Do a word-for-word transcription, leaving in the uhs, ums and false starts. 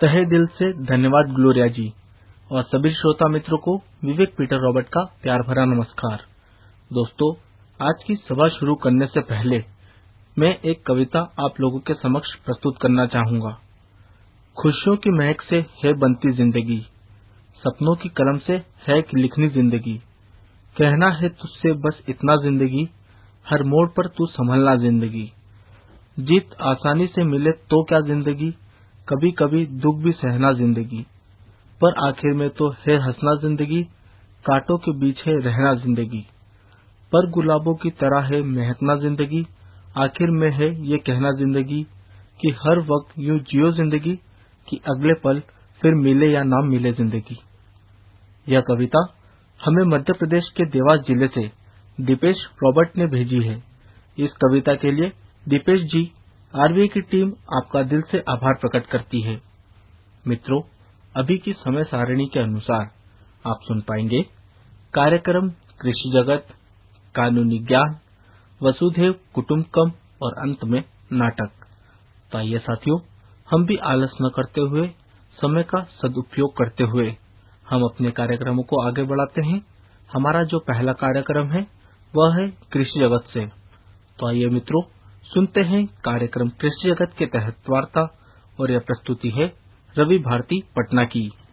तहे दिल से धन्यवाद ग्लोरिया जी और सभी श्रोता मित्रों को विवेक पीटर रॉबर्ट का प्यार भरा नमस्कार। दोस्तों, आज की सभा शुरू करने से पहले मैं एक कविता आप लोगों के समक्ष प्रस्तुत करना चाहूंगा। खुशियों की महक से है बनती जिंदगी, सपनों की कलम से है कि लिखनी जिंदगी। कहना है तुझसे बस इतना जिंदगी, हर मोड़ पर तू संभलना जिंदगी। जीत आसानी से मिले तो क्या जिंदगी, कभी कभी दुख भी सहना जिंदगी। पर आखिर में तो है हंसना जिंदगी, कांटों के बीच है रहना जिंदगी। पर गुलाबों की तरह है महकना जिंदगी, आखिर में है ये कहना जिंदगी कि हर वक्त यूं जियो जिंदगी कि अगले पल फिर मिले या ना मिले जिंदगी। यह कविता हमें मध्य प्रदेश के देवास जिले से दीपेश रॉबर्ट ने भेजी है। इस कविता के लिए दीपेश जी, आरबीआई की टीम आपका दिल से आभार प्रकट करती है। मित्रों, अभी की समय सारणी के अनुसार आप सुन पाएंगे कार्यक्रम कृषि जगत, कानूनी ज्ञान, वसुधैव कुटुंबकम और अंत में नाटक। तो आइए साथियों, हम भी आलस न करते हुए समय का सदुपयोग करते हुए हम अपने कार्यक्रमों को आगे बढ़ाते हैं। हमारा जो पहला कार्यक्रम है वह है कृषि जगत से। तो आइए मित्रों, सुनते हैं कार्यक्रम कृषि जगत के तहत वार्ता, और यह प्रस्तुति है रवि भारती पटना की।